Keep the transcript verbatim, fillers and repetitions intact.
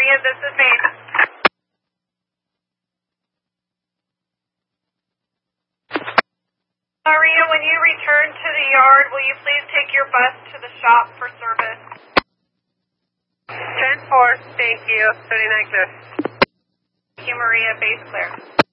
Maria, this is me. Maria, when you return to the yard, will you please take your bus to the shop for service? ten four, thank you. thirty-nine clear. Thank you, Maria. Base clear.